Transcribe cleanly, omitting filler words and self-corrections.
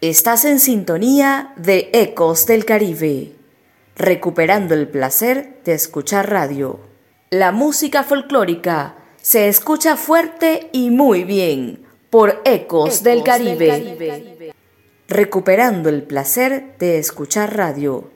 Estás en sintonía de Ecos del Caribe, recuperando el placer de escuchar radio. La música folclórica se escucha fuerte y muy bien por Ecos del Caribe. Recuperando el placer de escuchar radio.